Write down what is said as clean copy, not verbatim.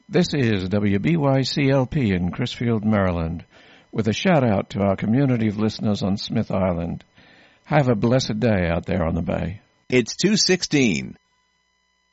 This is WBYCLP in Crisfield, Maryland, with a shout-out to our community of listeners on Smith Island. Have a blessed day out there on the bay. It's 2:16.